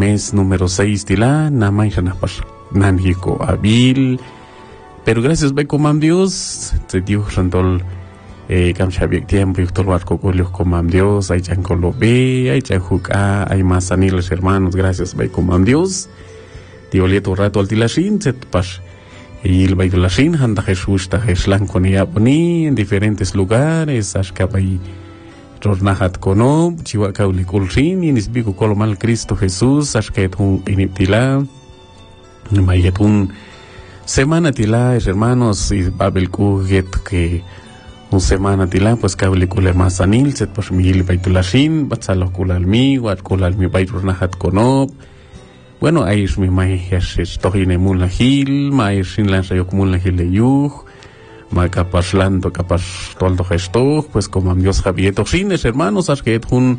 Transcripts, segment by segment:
mes número 6 tila, namay sanapas, nanhiko abil. Pero gracias, Beco Mam Dios, te Dios randol, Kamshabiek tiempo, y Tolvar Cocolio Comam Dios, hay Chancolobe, hay Chanjuca, hay más aniles hermanos, gracias, Beco Mam Dios. Diolieto rato al tilashin, set pas. Y el bailashin, anda Jesús, ta Jeslan con Yaponi, en diferentes lugares, Ashkabay. Rornahat kono, chihuacauli kulshin, y nisbiku colomal Cristo Jesús, ashket un iniptila, mayet un semana tila, hermanos, y babel kuget que un semana tila, pues cabli kule más anil, set pues mil baitulashin, batzalo kulal mi, wat kulal mi bait rornahat kono. Bueno, ahí es mi may, es tohine mulahil, may sin lanzayok mulahil le yuh. Ma capaz lando, capaz toldo gesto, pues como Dios Javier Toxines, hermanos, asket un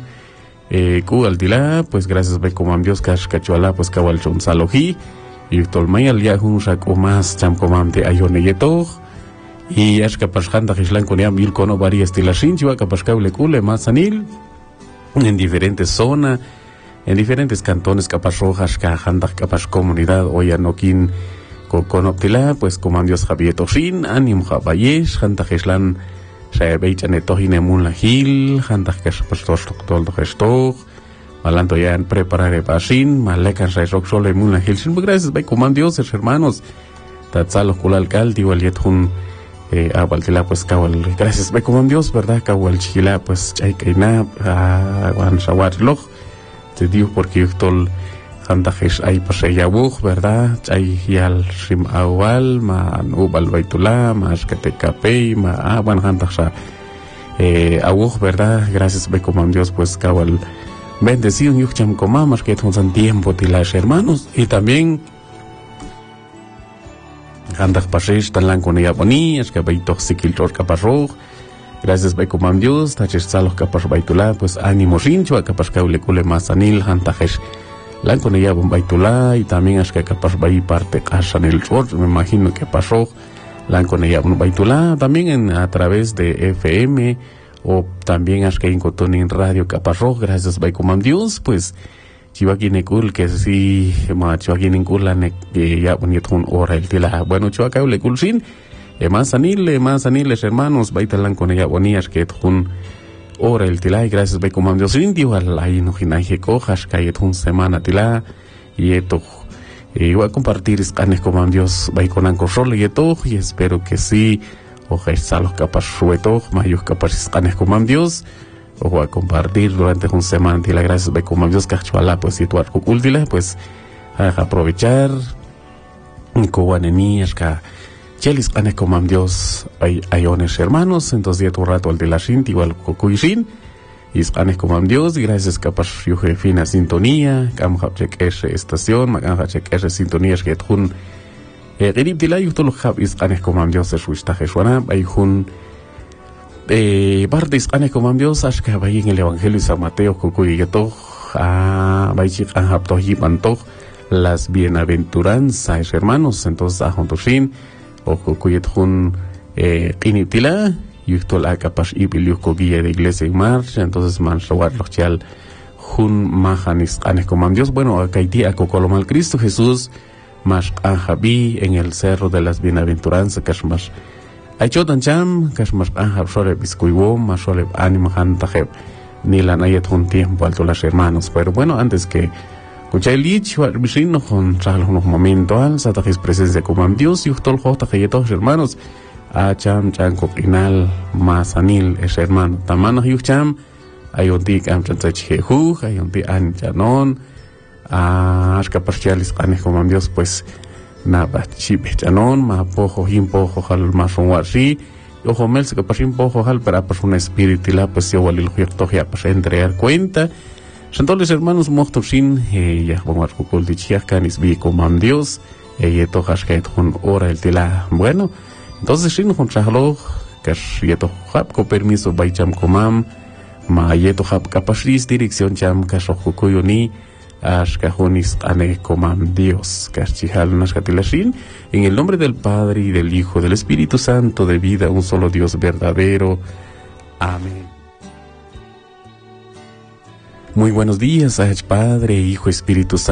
aldila, pues gracias a como Dios cachuala, pues cabal chon saloji, y tolmay al ya un saco más cham comante ayoneyeto, y es capaz handa gislan con ya mil cono varias tilasin, chiva capaz cable cule más anil, en diferentes zonas, en diferentes cantones, capaz rojas, handa capaz comunidad, oya noquin, con optila, pues como Dios Javier Toshin, anim Jabayesh, Hanta Geslan, Shaebeichane Tohine Munlahil, Hanta Gespostos Toldo Gesto, Malanto ya en preparar Pasin, Malekan Shaisok Sole Munlahil, sin gracias, by como Dios, hermanos, Tatzalo Kulalcal, Diwalietun, Abaltila, pues Kawal, gracias, by como Dios, ¿verdad? Kawal Chila, pues Chaikaina, Wan Shawatloch, te digo porque yo tol. Hantajes ay paseyabuj, ¿verdad? Ay yal sim awal, ma ubal baitula, ma escatecape, ma bueno, hantaja abuj, ¿verdad? Gracias, Becomam Dios, pues cabal bendecido, yucham comam, que ton tiempo tilas hermanos, y también hantaj pasesh talan con ella boni, es que baito sikiltor caparroj. Gracias, Becomam Dios, taches salos capar baitula, pues ánimo rincho, capaz caule cule más anil, hantajes. La con ella bombaitula y también es que capaz va parte casa en el short, me imagino que pasó la con ella bombaitula también a través de FM o también es que en radio capaz gracias by como Dios pues chihuaki nekul que sí ma chihuaki nekul la ya bonito un hora el tila bueno chihuaka le kulsin más aniles hermanos baitalan con ella bonías que un ora el tila y gracias by como Dios indio al ahí no ginaje cojas cayet un semana tila y esto voy a compartir escanes como Dios by con anco solo y esto y espero que sí ojalá salos capaz sueto mayos capaz escanes como Dios o voy a compartir durante un semana tila gracias by como Dios cachuala pues si tu arco cultila pues a aprovechar cobanenias ka chelis anes como Dios ayones hermanos entonces ya tu rato al de la shinti igual cocuishin y anes como Dios y gracias capaz yo fina sintonía cam check esa estación magan check esa sintonía que tun erib dila yo todo hab is anes como Dios es wista jeswana bayhun parte is anes como Dios as que bay en el evangelio San Mateo cocuyeto baychi an hab to hipanto las bienaventuranzas hermanos entonces a juntoshin o cuyet hun initila yuktol a capaz ibiliu ko guía de iglesia en marcha entonces man shawat lochal hun mahanis anes como Dios bueno a kaiti a cocolomal Cristo Jesús más anjabi en el cerro de las bienaventuranzas kashmas aichotan cham kashmas anjab sole biscuibo más sole ánimo hantajeb ni la nayet un tiempo alto las hermanos pero bueno antes que escuché el dicho al vecino con unos momentos al satajis presencia como Dios y usted jota que todos hermanos a cham coquinal más anil es hermano tamana yucham hay un día que am chantachehu hay un día an chanon a parciales anes como Dios pues nada chipe chanon ma pojo himpojo hal más un warsi ojo mel se que pasin pojo hal para persona espiritual pues yo walil huerto ya pues entregar cuenta. Entonces, hermanos, mochtosin, ya vamos a concluir canis vi como Dios, y tojas que con hora el tela. Bueno, entonces si no contralo, que ya to hab con permiso baicham comam, ma ya to hab capacidad dirección cham que sojucoyoni, as cajonis ane comam Dios, que chihal nascatilashin, en el nombre del Padre y del Hijo del Espíritu Santo de vida, un solo Dios verdadero. Amén. Muy buenos días, Padre, Hijo, Espíritu Santo.